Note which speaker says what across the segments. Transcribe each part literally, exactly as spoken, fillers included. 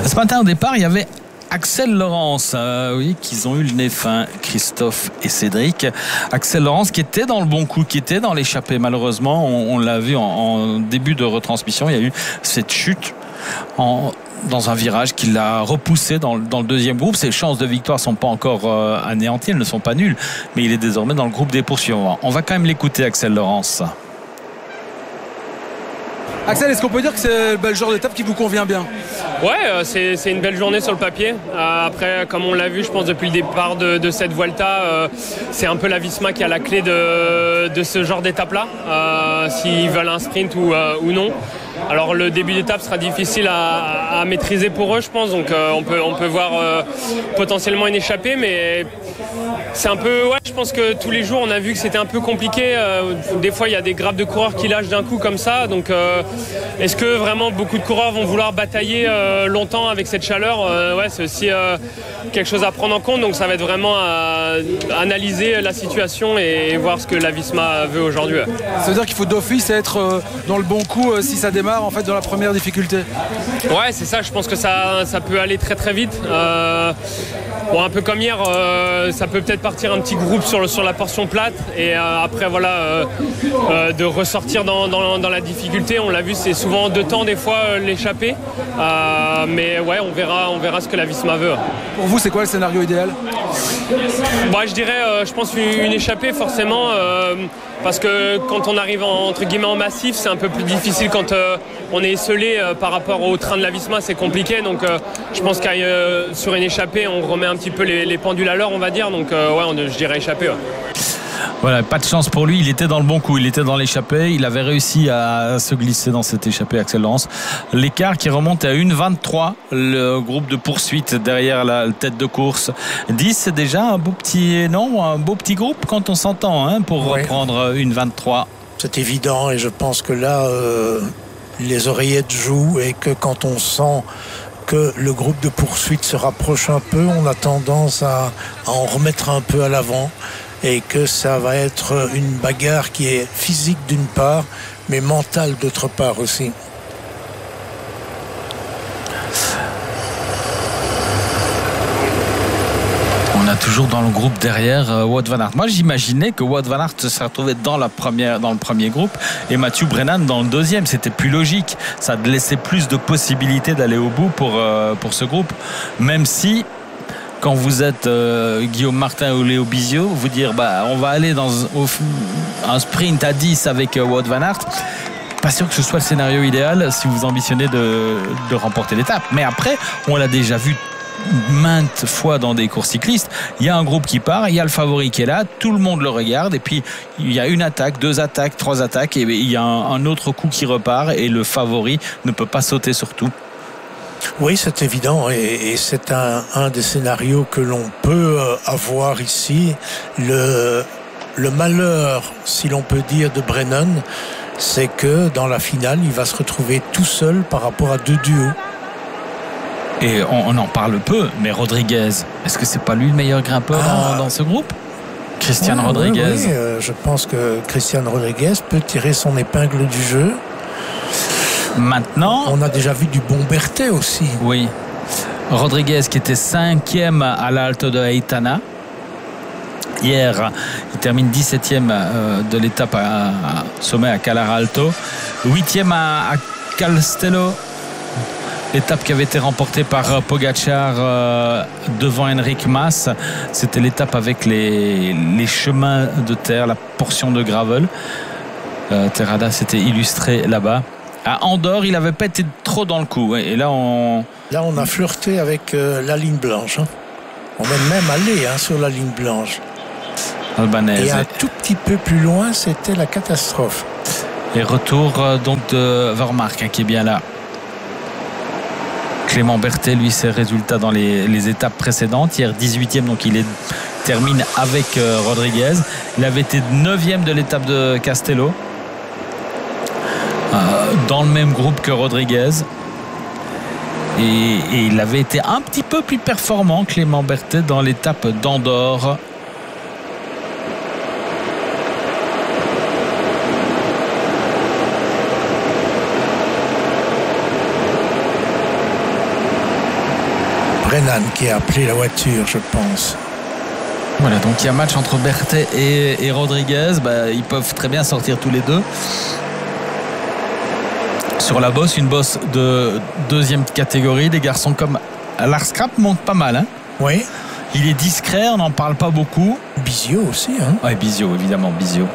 Speaker 1: Ce matin au départ, il y avait Axel Laurence, euh, oui, qu'ils ont eu le nez fin, Christophe et Cédric. Axel Laurence qui était dans le bon coup, qui était dans l'échappée. Malheureusement, on, on l'a vu en, en début de retransmission, il y a eu cette chute en, dans un virage qui l'a repoussé dans, dans le deuxième groupe. Ses chances de victoire ne sont pas encore euh, anéanties, elles ne sont pas nulles, mais il est désormais dans le groupe des poursuivants. On va quand même l'écouter, Axel Laurence.
Speaker 2: Axel, est-ce qu'on peut dire que c'est le genre d'étape qui vous convient bien ?
Speaker 3: Ouais, euh, c'est, c'est une belle journée sur le papier. Euh, après, comme on l'a vu, je pense depuis le départ de, de cette Vuelta, euh, c'est un peu la Visma qui a la clé de, de ce genre d'étape-là, euh, s'ils veulent un sprint ou, euh, ou non. Alors le début d'étape sera difficile à, à maîtriser pour eux, je pense. Donc euh, on peut on peut voir euh, potentiellement une échappée, mais c'est un peu ouais. Je pense que tous les jours on a vu que c'était un peu compliqué. Euh, des fois il y a des grappes de coureurs qui lâchent d'un coup comme ça. Donc euh, est-ce que vraiment beaucoup de coureurs vont vouloir batailler euh, longtemps avec cette chaleur ? euh, Ouais, c'est aussi euh, quelque chose à prendre en compte. Donc ça va être vraiment à analyser la situation et voir ce que la Visma veut aujourd'hui. Ouais.
Speaker 2: Ça veut dire qu'il faut d'office être euh, dans le bon coup euh, si ça démarre en fait dans la première difficulté.
Speaker 3: Ouais, c'est ça, je pense que ça, ça peut aller très très vite. Euh, bon, un peu comme hier, euh, ça peut peut-être partir un petit groupe sur, le, sur la portion plate et euh, après voilà euh, euh, de ressortir dans, dans, dans la difficulté. On l'a vu, c'est souvent en deux temps des fois euh, l'échappée. Euh, mais ouais, on verra, on verra ce que la Visma veut.
Speaker 2: Pour vous, c'est quoi le scénario idéal ?
Speaker 3: Bon, je dirais, euh, je pense une, une échappée forcément. Euh, Parce que quand on arrive en, entre guillemets en massif, c'est un peu plus difficile quand euh, on est esselé euh, par rapport au train de la Visma, c'est compliqué. Donc euh, je pense qu'à euh, sur une échappée, on remet un petit peu les, les pendules à l'heure, on va dire. Donc euh, ouais, on, je dirais échappée. Ouais.
Speaker 1: Voilà, pas de chance pour lui, il était dans le bon coup, il était dans l'échappée, il avait réussi à se glisser dans cette échappée, Axel Laurence. L'écart qui remonte à une vingt-trois, le groupe de poursuite derrière la tête de course. dix, c'est déjà un beau petit, non, un beau petit groupe quand on s'entend hein, pour oui. reprendre une vingt-trois.
Speaker 4: C'est évident et je pense que là, euh, les oreillettes jouent et que quand on sent que le groupe de poursuite se rapproche un peu, on a tendance à, à en remettre un peu à l'avant. Et que ça va être une bagarre qui est physique d'une part, mais mentale d'autre part aussi.
Speaker 1: On a toujours dans le groupe derrière euh, Wout van Aert. Moi, j'imaginais que Wout van Aert se retrouvait dans, la première, dans le premier groupe et Mathieu Brennan dans le deuxième. C'était plus logique. Ça laissait plus de possibilités d'aller au bout pour, euh, pour ce groupe. Même si... Quand vous êtes euh, Guillaume Martin ou Léo Bizio, vous dire bah on va aller dans au, un sprint à dix avec euh, Wout van Aert, pas sûr que ce soit le scénario idéal si vous ambitionnez de, de remporter l'étape. Mais après, on l'a déjà vu maintes fois dans des courses cyclistes, il y a un groupe qui part, il y a le favori qui est là, tout le monde le regarde et puis il y a une attaque, deux attaques, trois attaques et il y a un, un autre coup qui repart et le favori ne peut pas sauter sur tout.
Speaker 4: Oui, c'est évident et, et c'est un, un des scénarios que l'on peut avoir ici. Le, le malheur, si l'on peut dire, de Brennan, c'est que dans la finale, il va se retrouver tout seul par rapport à deux duos.
Speaker 1: Et on, on en parle peu, mais Rodriguez, est-ce que c'est pas lui le meilleur grimpeur ah. dans, dans ce groupe ? Christian
Speaker 4: oui,
Speaker 1: Rodriguez.
Speaker 4: Oui, oui, euh, je pense que Christian Rodriguez peut tirer son épingle du jeu.
Speaker 1: Maintenant,
Speaker 4: on a déjà vu du bon Berthet aussi.
Speaker 1: Oui. Rodriguez qui était cinquième à l'Alto de Aitana. Hier, il termine dix-septième de l'étape à, à sommet à Calar Alto. huitième à, à Castello. L'étape qui avait été remportée par Pogacar euh, devant Enric Mas. C'était l'étape avec les, les chemins de terre, la portion de gravel. Euh, Terrada s'était illustré là-bas. À Andorre, il n'avait pas été trop dans le coup. Et là, on...
Speaker 4: Là, on a flirté avec euh, la ligne blanche. Hein. On est même allé hein, sur la ligne blanche.
Speaker 1: Albanaise.
Speaker 4: Et un tout petit peu plus loin, c'était la catastrophe.
Speaker 1: Et retour euh, donc de Vermark, hein, qui est bien là. Clément Berthet, lui, ses résultats dans les, les étapes précédentes. Hier, dix-huitième, donc il est, termine avec euh, Rodriguez. Il avait été neuvième de l'étape de Castello. Dans le même groupe que Rodriguez et, et il avait été un petit peu plus performant Clément Berthet dans l'étape d'Andorre.
Speaker 4: Brennan qui a appelé la voiture, je pense.
Speaker 1: Voilà, donc il y a match entre Berthet et, et Rodriguez. Bah, ils peuvent très bien sortir tous les deux. Sur la bosse, une bosse de deuxième catégorie. Des garçons comme Larskrap monte pas mal. Hein.
Speaker 4: Oui.
Speaker 1: Il est discret, on n'en parle pas beaucoup.
Speaker 4: Bizio aussi. Hein.
Speaker 1: Oui, Bizio, évidemment, Bizio.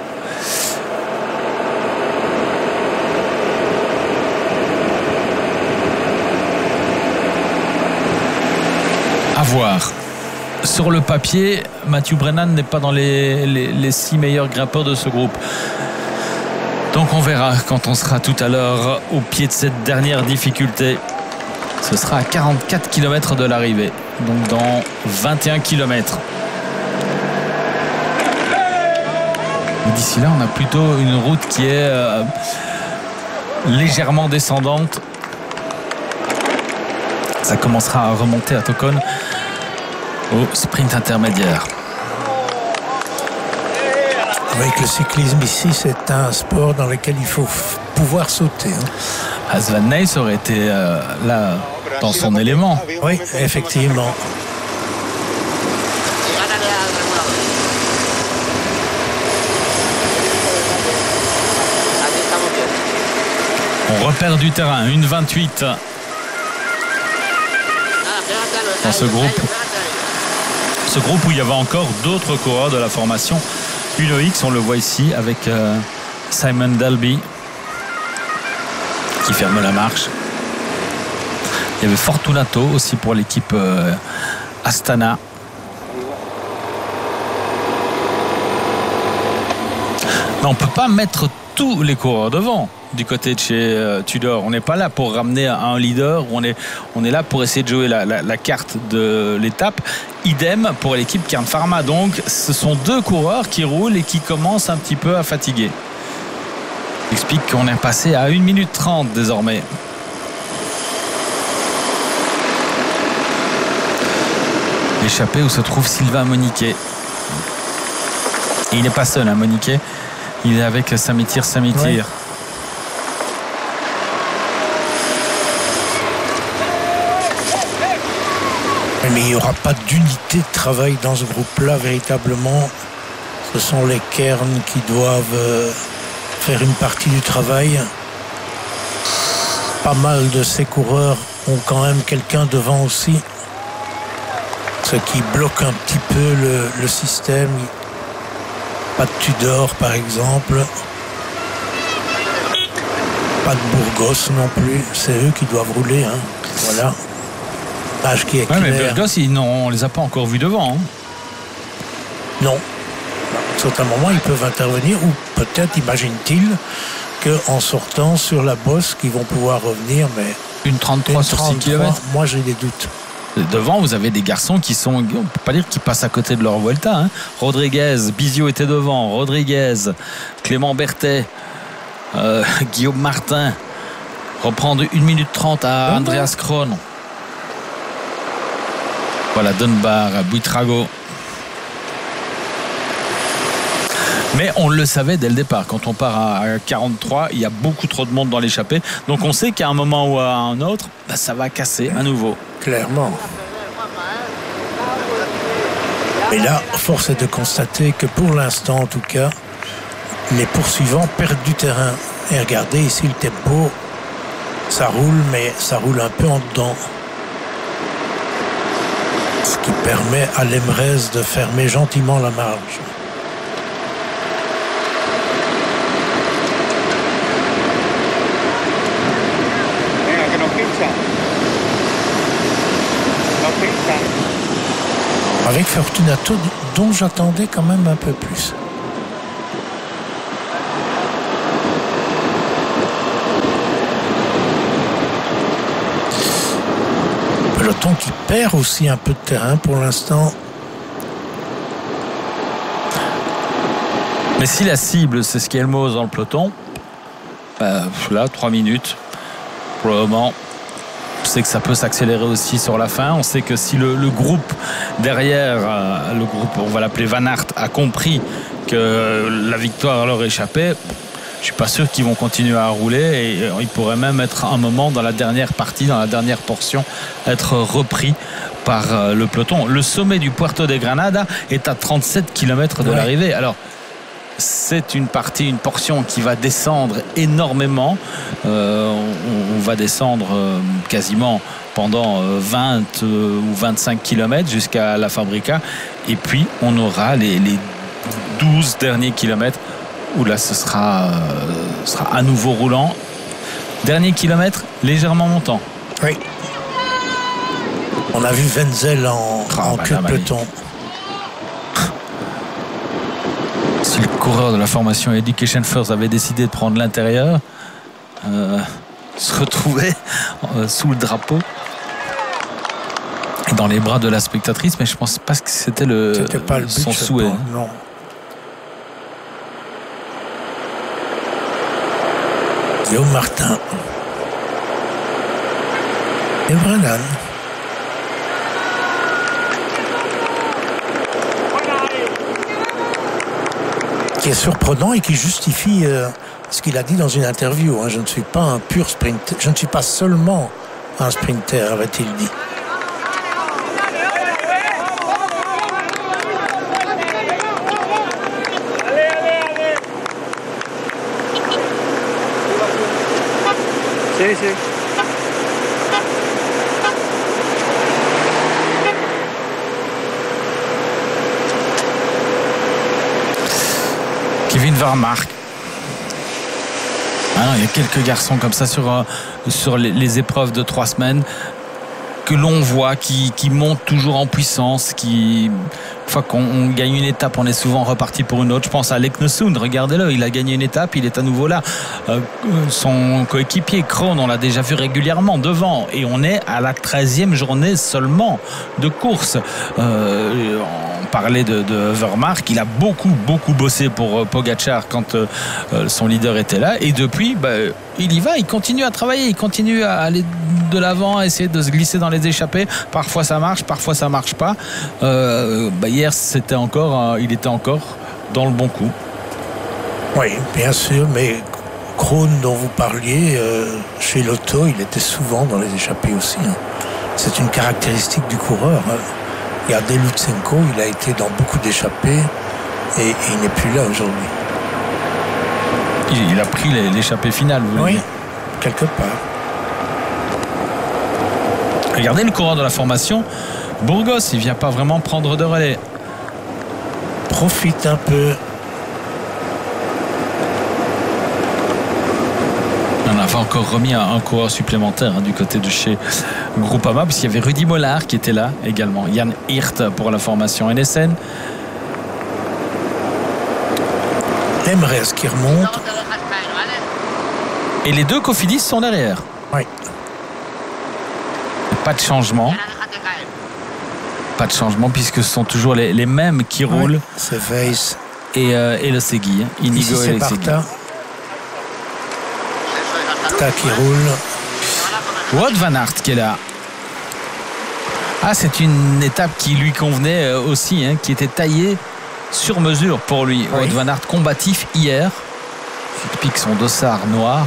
Speaker 1: À voir. Sur le papier, Mathieu Brennan n'est pas dans les, les, les six meilleurs grimpeurs de ce groupe. Donc on verra quand on sera tout à l'heure au pied de cette dernière difficulté. Ce sera à quarante-quatre kilomètres de l'arrivée, donc dans vingt et un kilomètres. Et d'ici là, on a plutôt une route qui est euh, légèrement descendante. Ça commencera à remonter à Tocon au sprint intermédiaire.
Speaker 4: Avec le cyclisme ici, c'est un sport dans lequel il faut f- pouvoir sauter. Hein.
Speaker 1: As Van Nys aurait été euh, là dans son élément.
Speaker 4: Oui, effectivement.
Speaker 1: On repère du terrain, une vingt-huit dans ce groupe. Ce groupe où il y avait encore d'autres coureurs de la formation Uno X, on le voit ici avec euh, Simon Dalby qui ferme la marche. Il y avait Fortunato aussi pour l'équipe euh, Astana. Mais on ne peut pas mettre tous les coureurs devant du côté de chez euh, Tudor. On n'est pas là pour ramener un leader, on est, on est là pour essayer de jouer la, la, la carte de l'étape. Idem pour l'équipe Kern Pharma. Donc ce sont deux coureurs qui roulent et qui commencent un petit peu à fatiguer. J'explique qu'on est passé à une minute trente désormais. L'échappée où se trouve Sylvain Moniquet. Et il n'est pas seul, hein, Moniquet. Il est avec Samitir Samitir. Ouais.
Speaker 4: Mais il n'y aura pas d'unité de travail dans ce groupe-là, véritablement. Ce sont les Cairns qui doivent faire une partie du travail. Pas mal de ces coureurs ont quand même quelqu'un devant aussi. Ce qui bloque un petit peu le, le système. Pas de Tudor, par exemple. Pas de Burgos non plus. C'est eux qui doivent rouler. Hein. Voilà. Page qui est clair.
Speaker 1: Ouais, mais Burgos, ils, non, on les a pas encore vus devant. Hein.
Speaker 4: Non. À un certain moment, ils peuvent intervenir, ou peut-être, imagine-t-il, qu'en sortant sur la bosse, qu'ils vont pouvoir revenir, mais...
Speaker 1: Une trente-trois sur six kilomètres.
Speaker 4: Moi, j'ai des doutes.
Speaker 1: Devant, vous avez des garçons qui sont, on ne peut pas dire qu'ils passent à côté de leur Vuelta. Hein. Rodriguez, Bizio était devant, Rodriguez, Clément Berthet, euh, Guillaume Martin. Reprendre une minute trente à Andreas Kron. Voilà, Dunbar, Buitrago. Mais on le savait dès le départ. Quand on part à quarante-trois, il y a beaucoup trop de monde dans l'échappée. Donc on sait qu'à un moment ou à un autre, bah, ça va casser à nouveau.
Speaker 4: Clairement. Et là, force est de constater que pour l'instant, en tout cas, les poursuivants perdent du terrain. Et regardez ici le tempo. Ça roule, mais ça roule un peu en dedans. Ce qui permet à l'Emrez de fermer gentiment la marge. Avec Fortunato, dont j'attendais quand même un peu plus. Peloton qui perd aussi un peu de terrain pour l'instant.
Speaker 1: Mais si la cible, c'est Skelmos dans le peloton, bah, là, trois minutes, pour le moment, on sait que ça peut s'accélérer aussi sur la fin. On sait que si le, le groupe derrière, euh, le groupe, on va l'appeler Van Aert, a compris que la victoire leur échappait, je suis pas sûr qu'ils vont continuer à rouler et il pourrait même être un moment dans la dernière partie, dans la dernière portion, être repris par le peloton. Le sommet du Puerto de Granada est à trente-sept kilomètres de ouais. l'arrivée. Alors c'est une partie, une portion qui va descendre énormément. Euh, on, on va descendre euh, quasiment pendant euh, vingt euh, ou vingt-cinq kilomètres jusqu'à la Fabrica. Et puis, on aura les, les douze derniers kilomètres où là, ce sera, euh, sera à nouveau roulant. Dernier kilomètre, légèrement montant.
Speaker 4: Oui. On a vu Wenzel en, oh, en queue de peloton.
Speaker 1: Si le coureur de la formation Education First avait décidé de prendre l'intérieur, euh, se retrouver euh, sous le drapeau dans les bras de la spectatrice, mais je pense pas que c'était le,
Speaker 4: c'était pas le but,
Speaker 1: son souhait.
Speaker 4: Pas, non. Guillaume Martin et Brennan. Qui est surprenant et qui justifie euh, ce qu'il a dit dans une interview. Hein. Je ne suis pas un pur sprinter. Je ne suis pas seulement un sprinter, avait-il dit.
Speaker 5: Sí, sí.
Speaker 1: Kevin Vermaak. Ah non, il y a quelques garçons comme ça sur, euh, sur les, les épreuves de trois semaines que l'on voit qui, qui montent toujours en puissance, qui, une fois qu'on on gagne une étape, on est souvent reparti pour une autre. Je pense à Leknesund, regardez-le, il a gagné une étape, il est à nouveau là. Euh, son coéquipier Krohn, on l'a déjà vu régulièrement devant, et on est à la treizième journée seulement de course. Euh, on parlait de, de Vermaak, il a beaucoup beaucoup bossé pour Pogačar quand euh, son leader était là, et depuis bah, il y va, il continue à travailler, il continue à aller de l'avant, à essayer de se glisser dans les échappées. Parfois ça marche, parfois ça marche pas. Euh, bah hier c'était encore, euh, il était encore dans le bon coup.
Speaker 4: Oui, bien sûr, mais Krohn dont vous parliez, euh, chez Lotto, il était souvent dans les échappées aussi. Hein. C'est une caractéristique du coureur. Hein. Regardez Lutsenko, il a été dans beaucoup d'échappées et, et il n'est plus là aujourd'hui.
Speaker 1: Il, il a pris l'échappée finale, vous voulez
Speaker 4: Oui,
Speaker 1: dire.
Speaker 4: Quelque part.
Speaker 1: Regardez le coureur de la formation, Burgos, il vient pas vraiment prendre de relais.
Speaker 4: Profite un peu.
Speaker 1: On avait encore remis un, un coureur supplémentaire hein, du côté de chez Groupama, parce qu'il y avait Rudy Mollard qui était là également. Jan Hirt pour la formation N S N.
Speaker 4: Emrez qui remonte.
Speaker 1: Et les deux Cofidis sont derrière.
Speaker 4: Oui.
Speaker 1: Pas de changement. Pas de changement puisque ce sont toujours les, les mêmes qui roulent.
Speaker 4: Oui, c'est Weiss.
Speaker 1: Et, euh, et le Segui. Inigo
Speaker 4: Ici,
Speaker 1: et le Segui.
Speaker 4: Parta qui roule.
Speaker 1: Wout van Aert qui est là. Ah, c'est une étape qui lui convenait aussi, hein, qui était taillée sur mesure pour lui. Oui. Wout van Aert combatif hier. Il pique son dossard noir.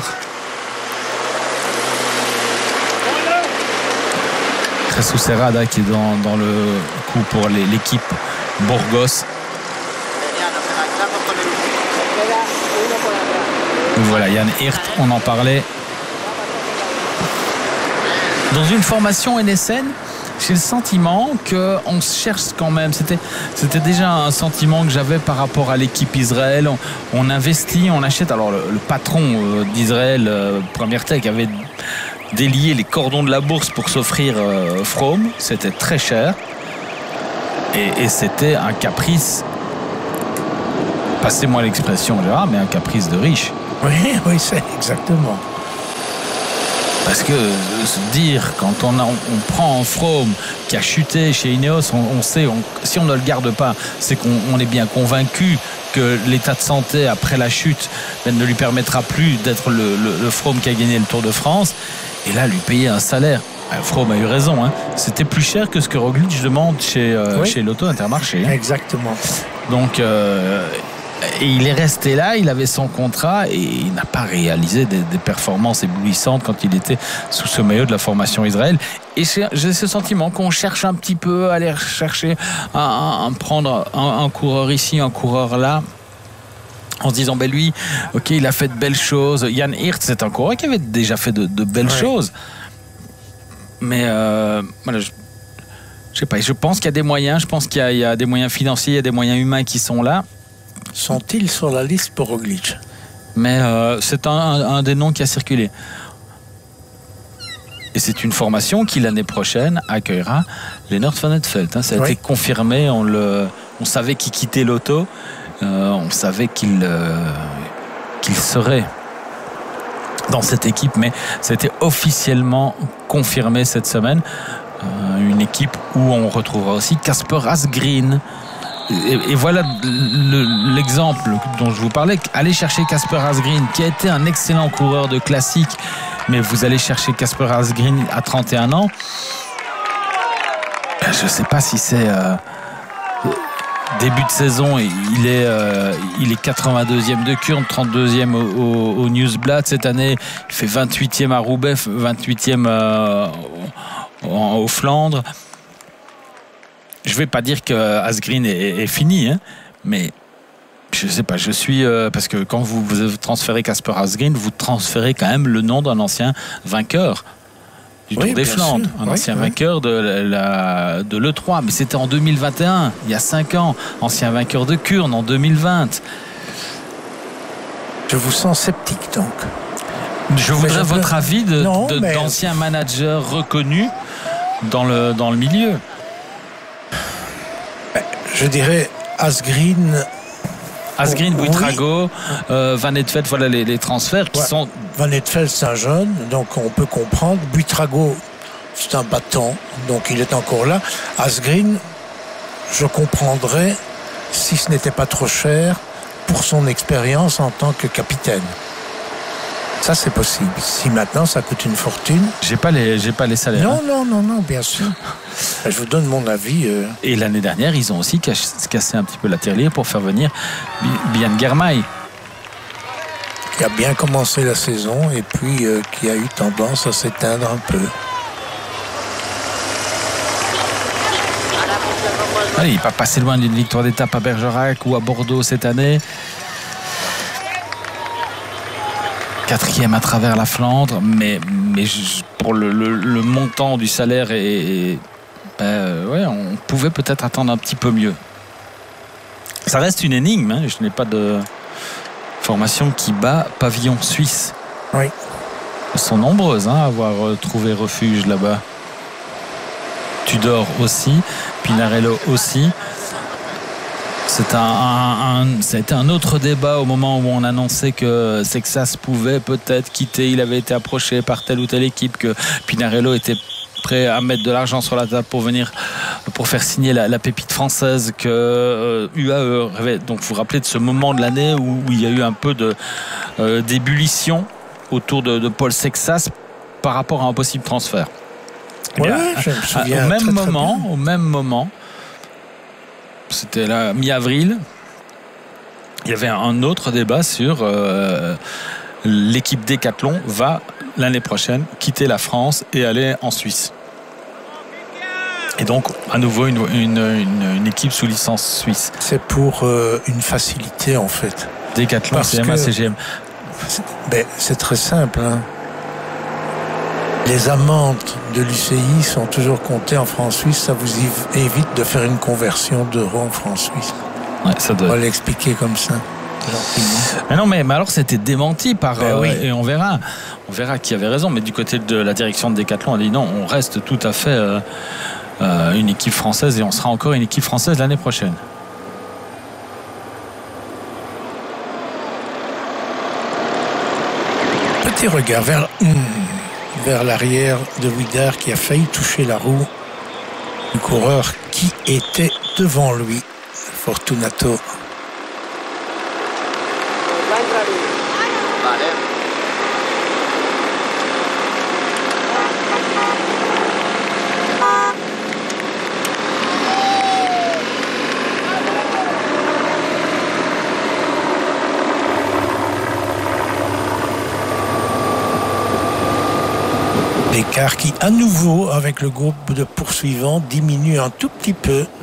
Speaker 1: Jesus Serrada qui est dans, dans le coup pour l'équipe Burgos. Voilà, Jan Hirt, on en parlait. Dans une formation N S N, j'ai le sentiment qu'on se cherche quand même. C'était, c'était déjà un sentiment que j'avais par rapport à l'équipe Israël. On, on investit, on achète. Alors le, le patron d'Israël, euh, Première Tech, avait délié les cordons de la bourse pour s'offrir euh, Froome. C'était très cher. Et, et c'était un caprice, passez-moi l'expression, ah, mais un caprice de riche.
Speaker 4: Oui, oui, c'est exactement.
Speaker 1: Parce que se dire, quand on, a, on prend un Froome qui a chuté chez Ineos, on, on sait, on, si on ne le garde pas, c'est qu'on on est bien convaincu que l'état de santé après la chute ben, ne lui permettra plus d'être le, le, le Froome qui a gagné le Tour de France. Et là, lui payer un salaire. Froome a eu raison, hein. C'était plus cher que ce que Roglic demande chez, euh, oui. chez l'Auto Intermarché. Hein.
Speaker 4: Exactement.
Speaker 1: Donc, euh, Et il est resté là, il avait son contrat et il n'a pas réalisé des, des performances éblouissantes quand il était sous ce maillot de la formation Israël. Et j'ai ce sentiment qu'on cherche un petit peu à aller chercher, à, à prendre un, un coureur ici, un coureur là, en se disant, ben lui, ok, il a fait de belles choses. Jan Hirt, c'est un coureur qui avait déjà fait de, de belles ouais. choses. Mais euh, voilà, je, je sais pas, je pense qu'il y a des moyens, je pense qu'il y a, il y a des moyens financiers, il y a des moyens humains qui sont là.
Speaker 4: Sont-ils sur la liste pour Roglic?
Speaker 1: Mais euh, c'est un, un des noms qui a circulé. Et c'est une formation qui, l'année prochaine, accueillera Lennart Van Eetvelt. Hein. Ça a oui. été confirmé, on, le, on savait qu'il quittait l'auto, euh, on savait qu'il, euh, qu'il serait dans cette équipe, mais ça a été officiellement confirmé cette semaine. Euh, une équipe où on retrouvera aussi Kasper Asgreen. Et, et voilà le, l'exemple dont je vous parlais. Allez chercher Kasper Asgreen, qui a été un excellent coureur de classique, mais vous allez chercher Kasper Asgreen à trente et un ans. Je ne sais pas si c'est euh, début de saison, il est, euh, il est quatre-vingt-deuxième de Kurn, trente-deuxième au, au, au Newsblad cette année. Il fait vingt-huitième à Roubaix, vingt-huitième euh, aux Flandres. Je ne vais pas dire que Asgreen est, est fini, hein, mais je ne sais pas, je suis... Euh, parce que quand vous, vous transférez Kasper Asgreen, vous transférez quand même le nom d'un ancien vainqueur du Tour oui, des Flandres, sûr. un oui, ancien oui. vainqueur de, la, de l'E trois, mais c'était en deux mille vingt et un, il y a cinq ans, ancien vainqueur de Kurn en deux mille vingt.
Speaker 4: Je vous sens sceptique donc.
Speaker 1: Je voudrais je votre peux... avis de, non, de, mais... d'anciens managers reconnus dans le, dans le milieu.
Speaker 4: Je dirais Asgreen.
Speaker 1: Asgreen, Buitrago, oui. euh, Van Eetvelt, voilà les, les transferts qui ouais. sont.
Speaker 4: Van Eetvelt, c'est un jeune, donc on peut comprendre. Buitrago, c'est un battant, donc il est encore là. Asgreen, je comprendrais si ce n'était pas trop cher pour son expérience en tant que capitaine. Ça, c'est possible. Si maintenant, ça coûte une fortune...
Speaker 1: J'ai pas les, j'ai pas les salaires.
Speaker 4: Non,
Speaker 1: hein.
Speaker 4: non, non, non, bien sûr. Je vous donne mon avis. Euh...
Speaker 1: Et l'année dernière, ils ont aussi cassé un petit peu la tirelire pour faire venir Bian Girmay.
Speaker 4: Qui a bien commencé la saison et puis euh, qui a eu tendance à s'éteindre un peu.
Speaker 1: Allez, il n'est pas passé loin d'une victoire d'étape à Bergerac ou à Bordeaux cette année. Quatrième à travers la Flandre, mais, mais pour le, le, le montant du salaire, et, et ben, ouais, on pouvait peut-être attendre un petit peu mieux. Ça reste une énigme, hein. Je n'ai pas de formation qui bat pavillon suisse.
Speaker 4: Oui.
Speaker 1: Elles sont nombreuses hein, à avoir trouvé refuge là-bas. Tudor aussi, Pinarello aussi. C'est un, un, un, ça a été un autre débat au moment où on annonçait que Sexas pouvait peut-être quitter. Il avait été approché par telle ou telle équipe, que Pinarello était prêt à mettre de l'argent sur la table pour venir, pour faire signer la, la pépite française, que euh, U A E rêvait. Donc vous vous rappelez de ce moment de l'année où, où il y a eu un peu de, euh, d'ébullition autour de, de Paul Sexas par rapport à un possible transfert.
Speaker 4: Ouais, bien, je me souviens
Speaker 1: au même
Speaker 4: très,
Speaker 1: moment,
Speaker 4: très
Speaker 1: au même moment. C'était là, mi-avril. Il y avait un autre débat sur euh, l'équipe Décathlon va l'année prochaine quitter la France et aller en Suisse. Et donc, à nouveau, une, une, une, une équipe sous licence suisse.
Speaker 4: C'est pour euh, une facilité, en fait.
Speaker 1: Décathlon, C M A, C G M.
Speaker 4: C'est, ben, c'est très simple. Hein. Les amendes de l'U C I sont toujours comptées en francs suisses. Ça vous évite de faire une conversion d'euros en francs suisses.
Speaker 1: Ouais, ça doit...
Speaker 4: On va l'expliquer comme ça.
Speaker 1: Mais non, mais, mais alors c'était démenti par
Speaker 4: ben
Speaker 1: euh,
Speaker 4: oui.
Speaker 1: et on verra, on verra qui avait raison. Mais du côté de la direction de Décathlon, on a dit non, on reste tout à fait euh, euh, une équipe française et on sera encore une équipe française l'année prochaine.
Speaker 4: Petit regard vers. Mmh. vers l'arrière de Ouiddard qui a failli toucher la roue du coureur qui était devant lui, Fortunato. Leclerc qui, à nouveau, avec le groupe de poursuivants, diminue un tout petit peu